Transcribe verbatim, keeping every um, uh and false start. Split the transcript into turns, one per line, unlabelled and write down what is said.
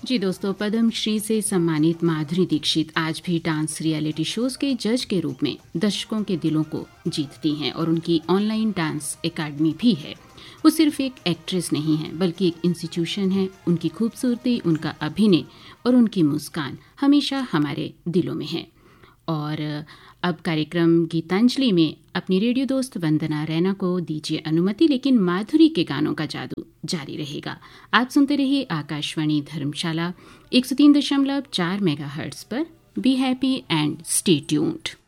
जी दोस्तों, पद्म श्री से सम्मानित माधुरी दीक्षित आज भी डांस रियलिटी शोज के जज के रूप में दर्शकों के दिलों को जीतती हैं और उनकी ऑनलाइन डांस एकेडमी भी है। वो सिर्फ एक एक्ट्रेस नहीं है बल्कि एक इंस्टीट्यूशन है। उनकी खूबसूरती, उनका अभिनय और उनकी मुस्कान हमेशा हमारे दिलों में है। और अब कार्यक्रम गीतांजलि में अपनी रेडियो दोस्त वंदना रैना को दीजिए अनुमति, लेकिन माधुरी के गानों का जादू जारी रहेगा। आप सुनते रहिए आकाशवाणी धर्मशाला एक सौ तीन दशमलव चार मेगाहर्ट्ज पर। Be happy and stay tuned.